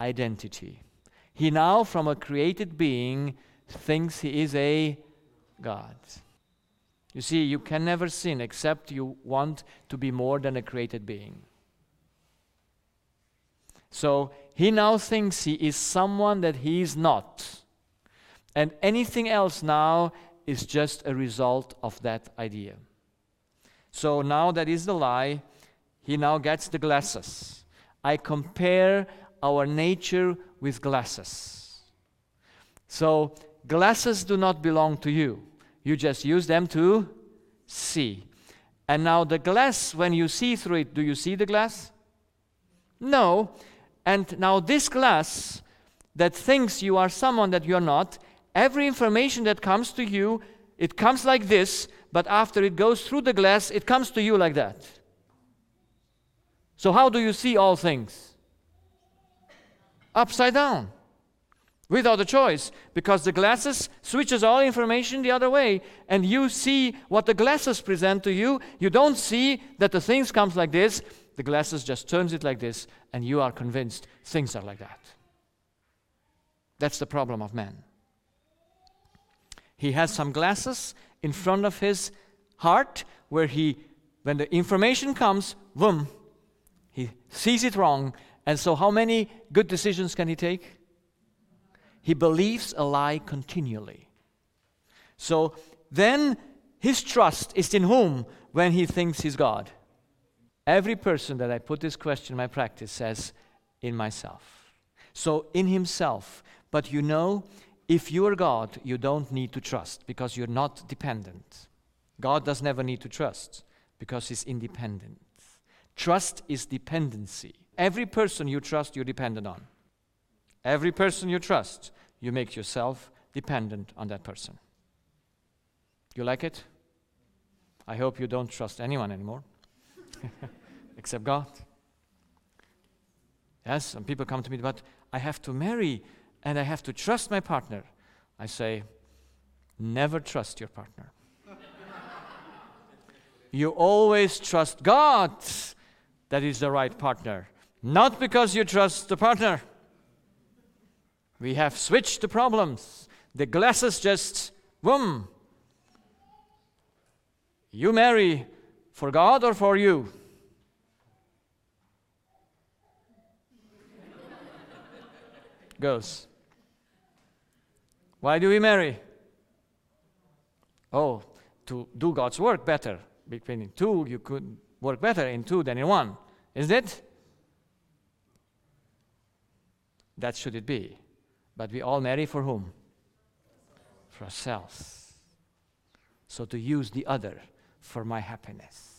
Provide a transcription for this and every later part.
identity. He now, from a created being, thinks he is a God. You see, you can never sin except you want to be more than a created being. So he now thinks he is someone that he is not. And anything else now is just a result of that idea. So now that is the lie. He now gets the glasses. I compare our nature with glasses. So glasses do not belong to you. You just use them to see. And now the glass, when you see through it, do you see the glass? No. And now this glass that thinks you are someone that you're not, every information that comes to you, it comes like this, but after it goes through the glass, it comes to you like that. So how do you see all things? Upside down. Without a choice, because the glasses switches all information the other way, and you see what the glasses present to you. You don't see that the things comes like this. The glasses just turns it like this, and you are convinced things are like that. That's the problem of man. He has some glasses in front of his heart where when the information comes, boom, he sees it wrong. And so how many good decisions can he take? He believes a lie continually. So then his trust is in whom when he thinks he's God? Every person that I put this question in my practice says, in myself. So in himself. But you know, if you are God, you don't need to trust because you're not dependent. God does never need to trust because he's independent. Trust is dependency. Every person you trust, you're dependent on. Every person you trust, you make yourself dependent on that person. You like it? I hope you don't trust anyone anymore, except God. Yes, some people come to me, but I have to marry and I have to trust my partner. I say, never trust your partner. You always trust God that is the right partner, not because you trust the partner. We have switched the problems. The glasses just, boom. You marry for God or for you? Goes. Why do we marry? Oh, to do God's work better. Between two, you could work better in two than in one. Is it? That should it be. But we all marry for whom? For ourselves. So to use the other for my happiness.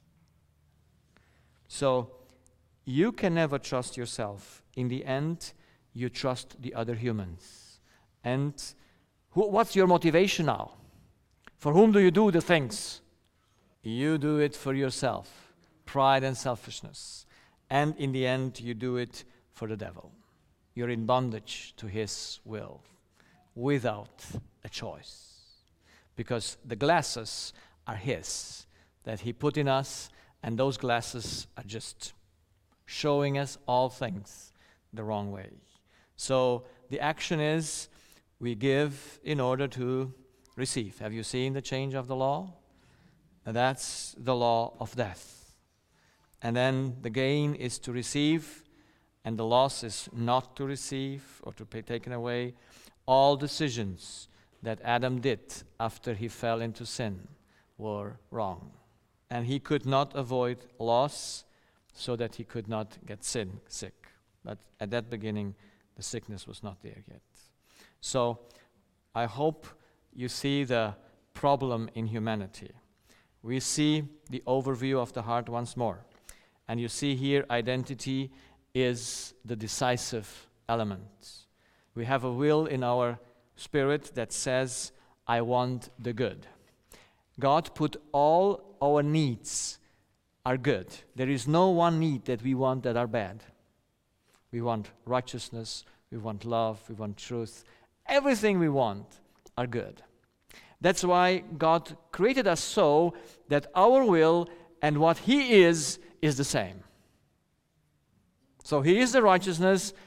So you can never trust yourself. In the end, you trust the other humans. And what's your motivation now? For whom do you do the things? You do it for yourself. Pride and selfishness. And in the end, you do it for the devil. You're in bondage to his will without a choice. Because the glasses are his that he put in us, and those glasses are just showing us all things the wrong way. So the action is we give in order to receive. Have you seen the change of the law? That's the law of death. And then the gain is to receive, and the loss is not to receive or to be taken away. All decisions that Adam did after he fell into sin were wrong. And he could not avoid loss so that he could not get sick. But at that beginning, the sickness was not there yet. So I hope you see the problem in humanity. We see the overview of the heart once more. And you see here identity is the decisive element. We have a will in our spirit that says, I want the good. God put all our needs are good. There is no one need that we want that are bad. We want righteousness, we want love, we want truth. Everything we want are good. That's why God created us so that our will and what He is the same. So He is the righteousness